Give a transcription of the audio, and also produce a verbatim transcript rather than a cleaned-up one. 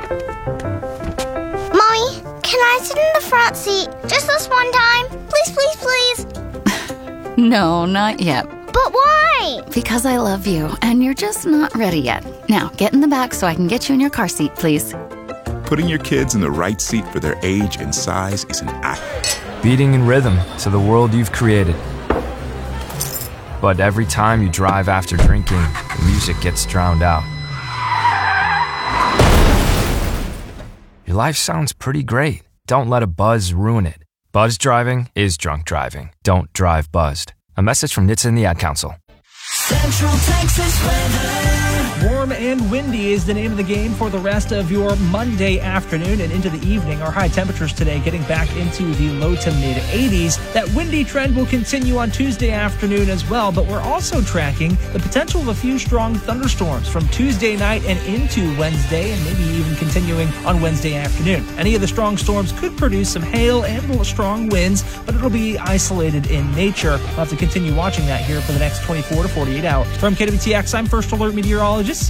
Mommy, can I sit in the front seat just this one time? Please, please, please. No, not yet. But why? Because I love you, and you're just not ready yet. Now, get in the back so I can get you in your car seat, please. Putting your kids in the right seat for their age and size is an act. Beating in rhythm to the world you've created. But every time you drive after drinking, the music gets drowned out. Your life sounds pretty great. Don't let a buzz ruin it. Buzz driving is drunk driving. Don't drive buzzed. A message from N H T S A and the Ad Council. Central Texas weather. Warm and windy is the name of the game for the rest of your Monday afternoon and into the evening. Our high temperatures today getting back into the low to mid eighties. That windy trend will continue on Tuesday afternoon as well, but we're also tracking the potential of a few strong thunderstorms from Tuesday night and into Wednesday, and maybe even continuing on Wednesday afternoon. Any of the strong storms could produce some hail and strong winds, but it'll be isolated in nature. We'll have to continue watching that here for the next twenty-four to forty-eight hours. From K W T X, I'm First Alert Meteorologist